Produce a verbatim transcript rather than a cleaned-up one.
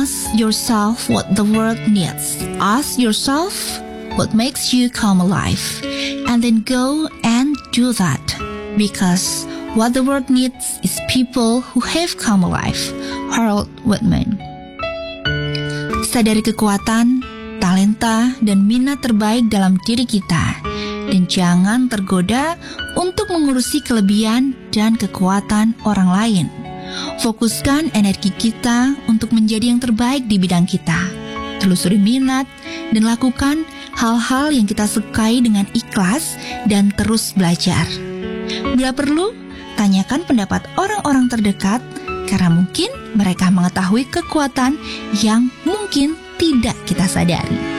ask yourself what the world needs. Ask yourself what makes you come alive. And then go and do that. Because what the world needs is people who have come alive. Harold Whitman. Sadari kekuatan, talenta, dan minat terbaik dalam diri kita. Dan jangan tergoda untuk mengurusi kelebihan dan kekuatan orang lain. Fokuskan energi kita untuk menjadi yang terbaik di bidang kita. Telusuri minat dan lakukan hal-hal yang kita sukai dengan ikhlas dan terus belajar. Bila perlu, tanyakan pendapat orang-orang terdekat karena mungkin mereka mengetahui kekuatan yang mungkin tidak kita sadari.